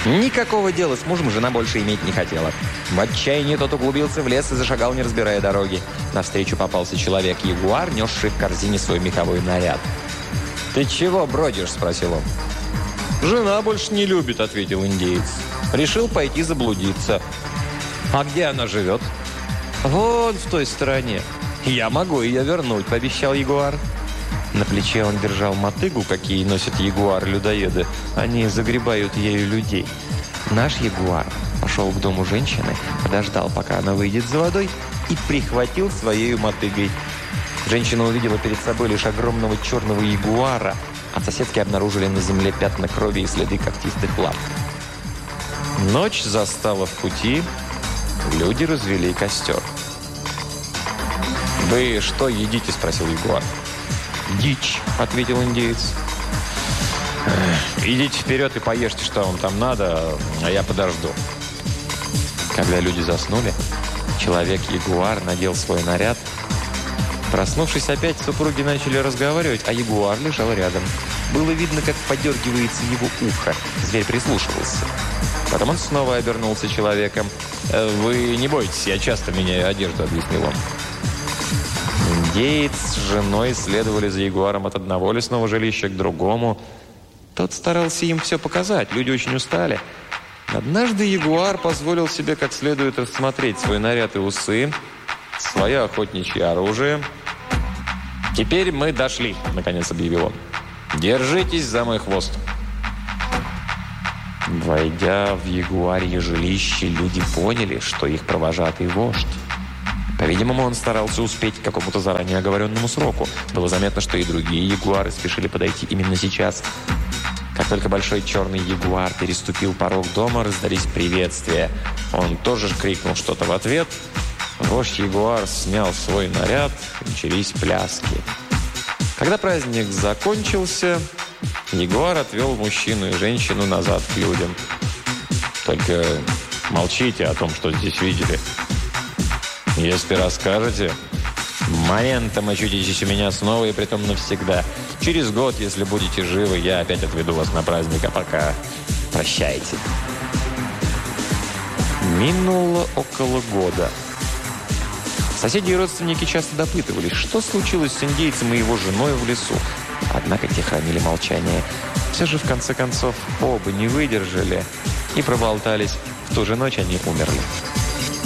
Никакого дела с мужем жена больше иметь не хотела. В отчаянии тот углубился в лес и зашагал, не разбирая дороги. Навстречу попался человек-ягуар, несший в корзине свой меховой наряд. «Ты чего бродишь?» – спросил он. «Жена больше не любит», – ответил индеец. «Решил пойти заблудиться». «А где она живет?» «Вон в той стороне». «Я могу ее вернуть», – пообещал ягуар. На плече он держал мотыгу, какие носят ягуары-людоеды. Они загребают ею людей. Наш ягуар пошел к дому женщины, подождал, пока она выйдет за водой, и прихватил своей мотыгой. Женщина увидела перед собой лишь огромного черного ягуара, а соседки обнаружили на земле пятна крови и следы когтистых лап. Ночь застала в пути, люди развели костер. «Вы что едите?» – спросил ягуар. «Дичь», – ответил индеец. «Идите вперед и поешьте, что вам там надо, а я подожду». Когда люди заснули, человек-ягуар надел свой наряд. Проснувшись опять, супруги начали разговаривать, а ягуар лежал рядом. Было видно, как подергивается его ухо. Зверь прислушивался. Потом он снова обернулся человеком. «Вы не бойтесь, я часто меняю одежду», – объяснил он. Индеец с женой следовали за ягуаром от одного лесного жилища к другому. Тот старался им все показать. Люди очень устали. Однажды ягуар позволил себе как следует рассмотреть свой наряд и усы, свое охотничье оружие. «Теперь мы дошли», — наконец объявил он. «Держитесь за мой хвост». Войдя в ягуарье жилище, люди поняли, что их провожатый вождь. По-видимому, он старался успеть к какому-то заранее оговоренному сроку. Было заметно, что и другие ягуары спешили подойти именно сейчас. Как только большой черный ягуар переступил порог дома, раздались приветствия. Он тоже крикнул что-то в ответ. Вождь-ягуар снял свой наряд, начались пляски. Когда праздник закончился, ягуар отвел мужчину и женщину назад к людям. «Только молчите о том, что здесь видели. Если расскажете, моментом очутитесь у меня снова и притом навсегда. Через год, если будете живы, я опять отведу вас на праздник, а пока прощайте». Минуло около года. Соседи и родственники часто допытывались, что случилось с индейцем и его женой в лесу. Однако те хранили молчание. Все же, в конце концов, оба не выдержали и проболтались. В ту же ночь они умерли.